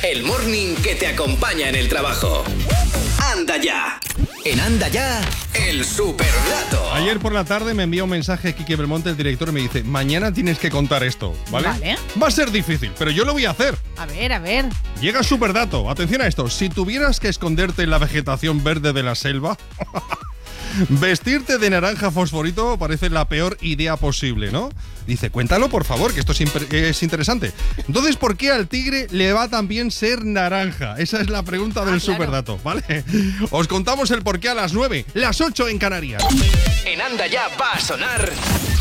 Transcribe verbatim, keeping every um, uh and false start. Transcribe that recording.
el morning que te acompaña en el trabajo. Anda ya. En Anda ya, el superdato. Ayer por la tarde me envía un mensaje Quique Belmonte, el director, y me dice: mañana tienes que contar esto, ¿vale? Vale. Va a ser difícil, pero yo lo voy a hacer. A ver, a ver. Llega superdato. Atención a esto. Si tuvieras que esconderte en la vegetación verde de la selva, vestirte de naranja fosforito parece la peor idea posible, ¿no? Dice, cuéntalo por favor, que esto es, imp- es interesante. Entonces, ¿por qué al tigre le va tan bien ser naranja? Esa es la pregunta del Ah, claro. superdato, ¿vale? Os contamos el porqué a las nueve, las ocho en Canarias. En Anda ya va a sonar